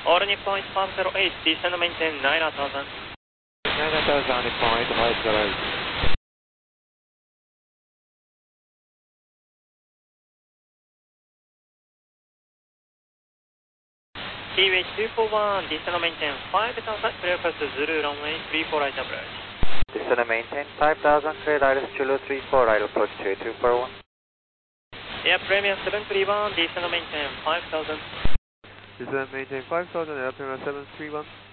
All Nippon 1508, descend maintain 9000. 9000 Nippon 850. TWH 241, descend maintain 5000, clear pass Zulu runway 34 right approach. Descend and maintain 5000, clear Iris Zulu 34, right approach to 241. Air Premier 731, descend maintain 5000. Descend and maintain 5000, Air Premier 731.